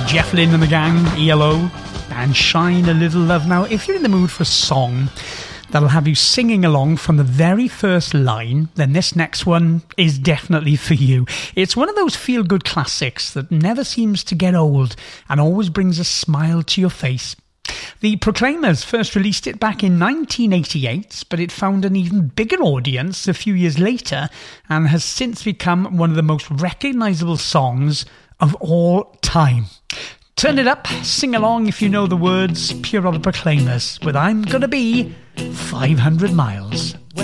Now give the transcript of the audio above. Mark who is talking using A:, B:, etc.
A: Jeff Lynne and the gang, ELO, and Shine a Little Love. Now, if you're in the mood for a song that'll have you singing along from the very first line, then this next one is definitely for you. It's one of those feel-good classics that never seems to get old and always brings a smile to your face. The Proclaimers first released it back in 1988, but it found an even bigger audience a few years later and has since become one of the most recognisable songs of all time. Turn it up, sing along if you know the words. Pure Old Proclaimers with I'm Gonna Be 500 Miles.